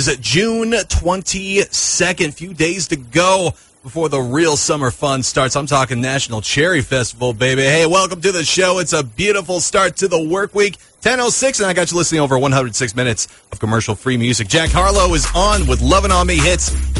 It's June 22nd, few days to go before the real summer fun starts. I'm talking National Cherry Festival, baby. Hey, welcome to the show. It's a beautiful start to the work week. 10:06, and I got you listening over 106 minutes of commercial-free music. Jack Harlow is on with Lovin' On Me hits